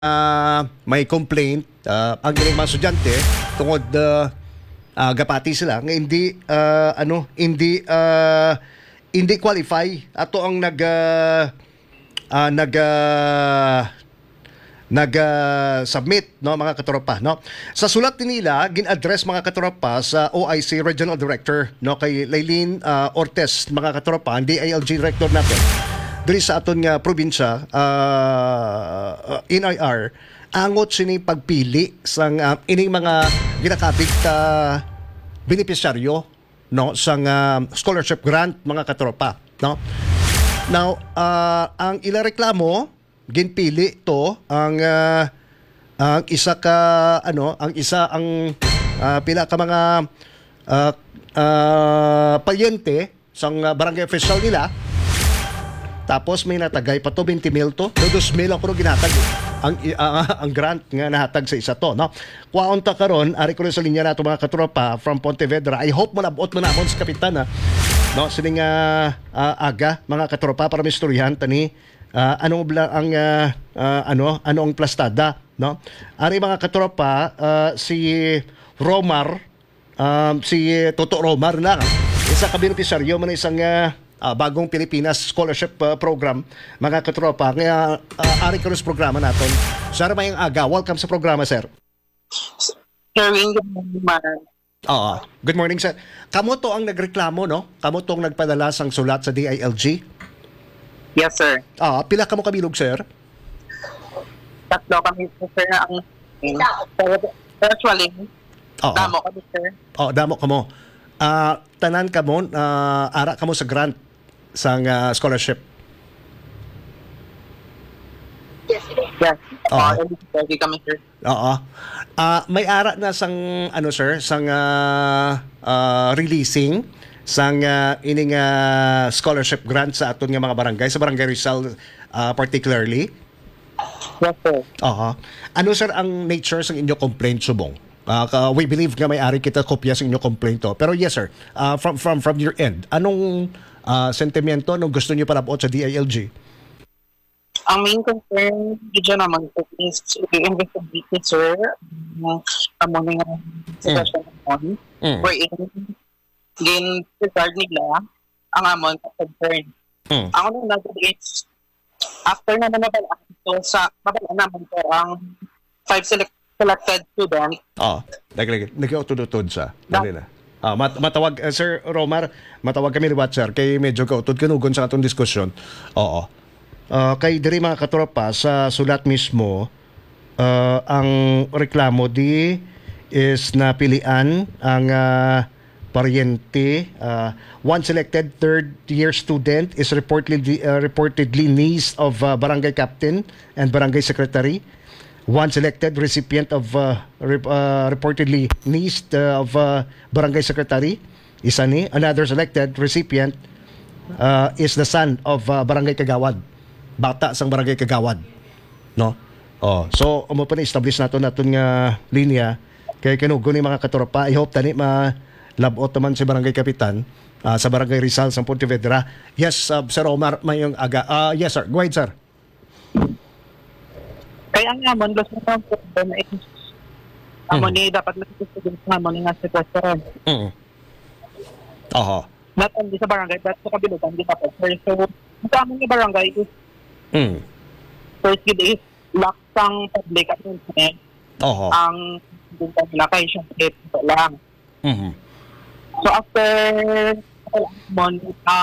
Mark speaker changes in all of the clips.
Speaker 1: may complaint ang ilang mga estudyante tungod gapati sila nga hindi qualify ato ang nag submit no mga katropa no sa sulat nila gin-address mga katropa sa OIC Regional Director no kay Laylene Ortez mga katropa ang DILG Director natin diri sa aton nga probinsya NIR angot sini pagpili sang ining mga ginakabig benepisyaryo no sang scholarship grant mga katropa no now ang ila reklamo ginpili to ang isa ka pila ka mga palyente sang barangay official nila. Tapos may natagay pa to 20 mil to. 2,000 ako ginatag ang grant nga nahatag sa isa to no. Kuwaon ta karon ari ko sa linya nato mga katropa from Pontevedra. I hope manabot mo na sa kapitan no sining aga mga katropa para misturyahan tani ano ang plastada no. Ari mga katropa si Romar si Toto Romar na isa ka benepisaryo man isang bagong Pilipinas scholarship program mga katropa kaya ari ko sa programa naton. Sir Mayang Aga, welcome sa programa sir.
Speaker 2: Sir Wing, good morning,
Speaker 1: good morning sir. Kamo to ang nagreklamo no? Kamo to ang nagpadala sang sulat sa DILG?
Speaker 2: Yes sir.
Speaker 1: Pila kamo kabilog sir?
Speaker 2: Tatlo kami sir na ang virtually. Damo kami sir.
Speaker 1: Damo kamo. Tanan kamo ara kamo sa grant sang scholarship.
Speaker 2: Yes. Ready kami sir.
Speaker 1: May ara na sang sir sang releasing sang ining scholarship grant sa aton nga mga barangay sa Barangay Rizal particularly.
Speaker 2: Yes sir.
Speaker 1: Ano sir ang nature sang inyo complaint subong? We believe nga may ari kita kopya sa inyo complaint to. Pero yes sir, from your end, anong sentimento anong gusto niyo palabot sa DILG?
Speaker 2: Ang main concern dito naman is i-investigate sir amo nga sitwasyon naman wherein din regard nila ang amon concern. Ang ano na is after na nabala sa mabala naman po ang 5 selected student.
Speaker 1: Nag-utod-utod sa. Dali na. Matawag, Sir Romar, matawag kami liwat, sir, kay medyo kautod kanugon sa atong diskusyon. Kay diri mga katropa, sa sulat mismo, ang reklamo di is napilian ang paryente. One selected third-year student is reportedly niece of barangay captain and barangay secretary. One selected recipient of reportedly niece of barangay secretary, isa ni. Another selected recipient is the son of barangay kagawad, bata sang barangay kagawad, no. So amo pa ni establish naton nga linya kay kanugo ni mga katropa. I hope tani malabot naman si barangay kapitan sa Barangay Rizal sa Pontevedra. Yes, Sir Omar Mayong Aga. Yes sir, go ahead sir.
Speaker 2: Kaya nga amon gusto na po na amon ni dapat mag-student nga amon nga sitwasyon. Not only sa barangay but sa kabilugan din dapat. So sa amon nga barangay is first gid is lock sang public announcement. Ang din nila kay syempre lang. So after amon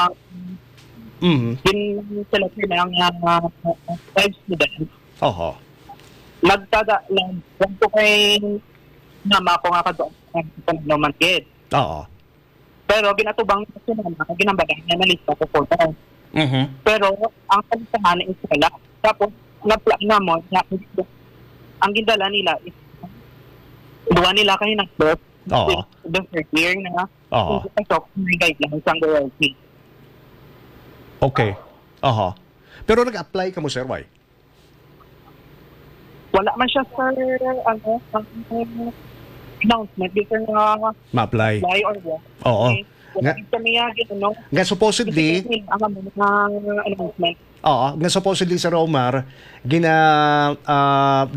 Speaker 2: din sila na ang 5 students. Nagtada lang ko kay nama ko nga kadoon sa man kid. Pero ginatubang kasi naman ginambagan na nalista ko po. Pero ang kantahan is wala. Tapos na mo na ang gindala nila is duwa nila kay ng birth. The third year na. So may guidelines ang royalty.
Speaker 1: Okay. Pero nag-apply ka mo sir, why?
Speaker 2: Wala man siya sir, announcement because
Speaker 1: ma-apply
Speaker 2: or what.
Speaker 1: Nga supposedly
Speaker 2: ang announcement
Speaker 1: Oo, nga supposedly sa Romar,